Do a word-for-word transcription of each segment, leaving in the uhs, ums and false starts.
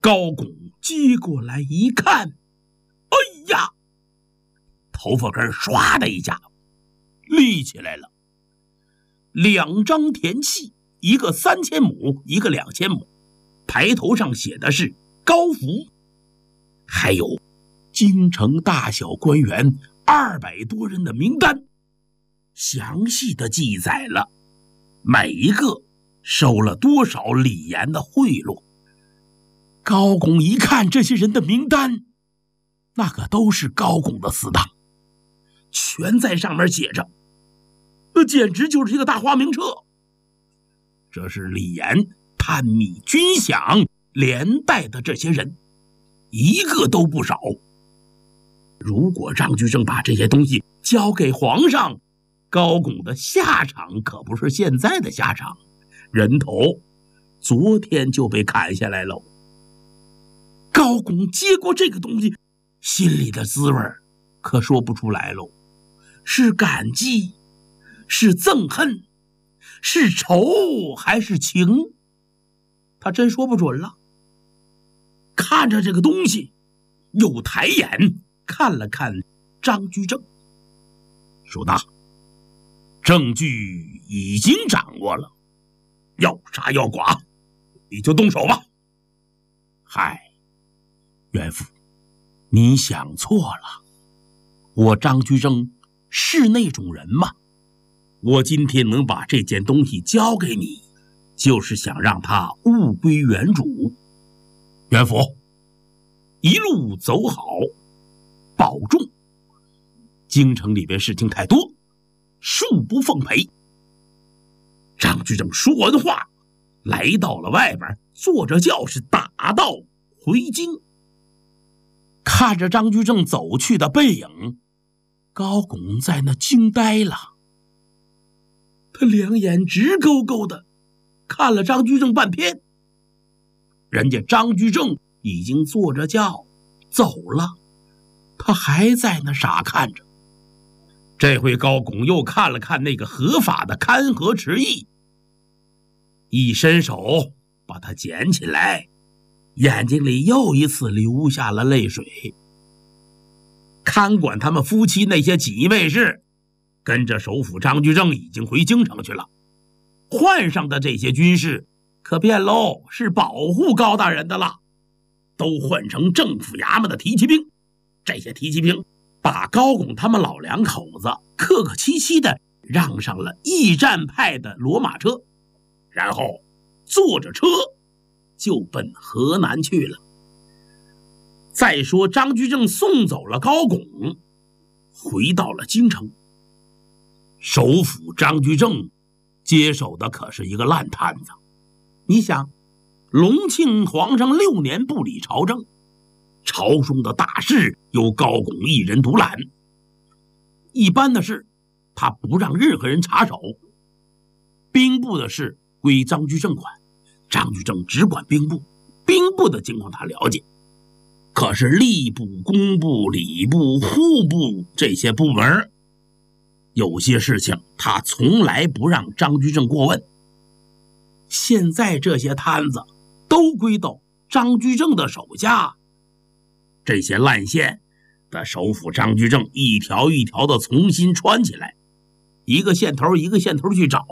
高拱接过来一看，哎呀，头发根唰的一下立起来了。两张田契，一个三千亩，一个两千亩，牌头上写的是高福，还有京城大小官员二百多人的名单，详细的记载了每一个收了多少李严的贿赂。高拱一看这些人的名单，那可都是高拱的死党，全在上面写着，那简直就是一个大花名册。这是李严探秘军饷连带的这些人，一个都不少。如果张居正把这些东西交给皇上，高拱的下场可不是现在的下场，人头昨天就被砍下来了。高拱接过这个东西，心里的滋味可说不出来喽，是感激，是憎恨，是仇还是情，他真说不准了。看着这个东西，又抬眼看了看张居正，说道：证据已经掌握了，要杀要剐，你就动手吧。嗨，袁父，你想错了，我张居正是那种人吗？我今天能把这件东西交给你，就是想让它物归原主。袁父，一路走好，保重。京城里边事情太多，恕不奉陪。张居正说完话，来到了外边，坐着轿是打道回京。看着张居正走去的背影，高拱在那惊呆了。他两眼直勾勾的看了张居正半天，人家张居正已经坐着轿走了，他还在那傻看着。这回高拱又看了看那个合法的勘合池驿，一伸手把它捡起来，眼睛里又一次流下了泪水。看管他们夫妻那些锦衣卫士跟着首辅张居正已经回京城去了，换上的这些军士可变喽，是保护高大人的了，都换成政府衙门的提骑兵。这些提骑兵把高拱他们老两口子客客气气的让上了驿站派的骡马车，然后坐着车就奔河南去了。再说张居正送走了高拱，回到了京城。首辅张居正接手的可是一个烂摊子。你想，隆庆皇上六年不理朝政，朝中的大事由高拱一人独揽，一般的事他不让任何人插手，兵部的事归张居正管，张居正只管兵部，兵部的情况他了解。可是吏部、工部、礼部、户部这些部门，有些事情他从来不让张居正过问。现在这些摊子都归到张居正的手下，这些烂线的首辅张居正一条一条的重新穿起来，一个线头一个线头去找。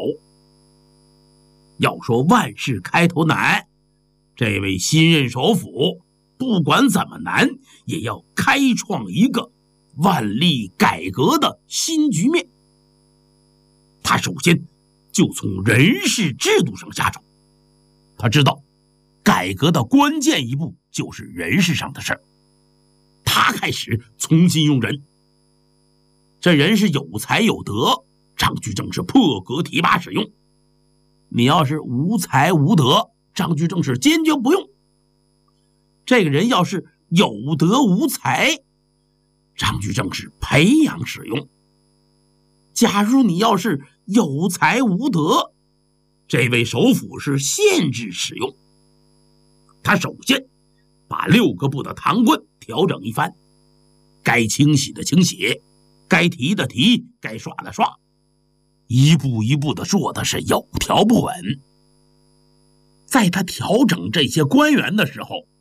要说万事开头难，这位新任首辅不管怎么难，也要开创一个万历改革的新局面。他首先就从人事制度上下手。他知道改革的关键一步就是人事上的事儿，他开始重新用人。这人是有才有德，张居正是破格提拔使用。你要是无才无德，张居正是坚决不用。这个人要是有德无才，张居正是培养使用。假如你要是有才无德，这位首辅是限制使用。他首先把六个部的堂官调整一番，该清洗的清洗，该提的提，该刷的刷，一步一步的做的是有条不紊。在他调整这些官员的时候，